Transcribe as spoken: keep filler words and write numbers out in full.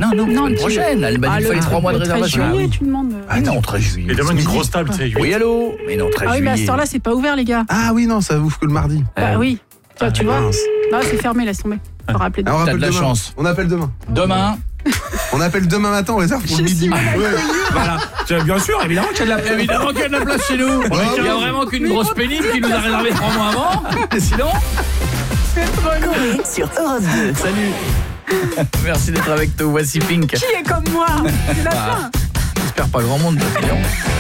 Non, non, Non, semaine tu- prochaine. Elle m'a dit Ah, qu'il fallait le- trois mois de le treize réservation. juillet, tu demandes. euh. Ah non, treize juillet. Et demande une grosse table, c'est Oui, allô. Mais non, treize Ah oui, mais à juillet. cette heure-là, c'est pas ouvert, les gars. Ah oui, non, ça ouvre que le mardi. Bah oui. Toi, tu vois. Mince. Non, c'est fermé, laisse tomber. Faut rappeler. Alors, on T'as appelle de la demain. chance. On appelle demain. Demain. On appelle demain matin, on réserve pour le midi. Ouais. Voilà. Tiens, bien sûr, évidemment qu'il y a de la place. Évidemment qu'il y a de la place chez nous. Il y a vraiment qu'une grosse pénible qui nous a réservé trois mois avant. Sinon. Coé sur Europe deux. Salut. Merci d'être avec nous. Voici Pink. Qui est comme moi? C'est la fin. J'espère pas grand monde. Parce que,